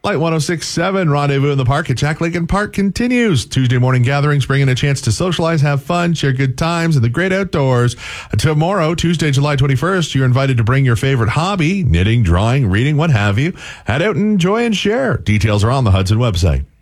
Light 106.7 Rendezvous in the Park at Jack Lincoln Park continues. Tuesday morning gatherings bringing a chance to socialize, have fun, share good times in the great outdoors. Tomorrow, Tuesday, July 21st, you're invited to bring your favorite hobby, knitting, drawing, reading, what have you. Head out and enjoy and share. Details are on the Hudson website.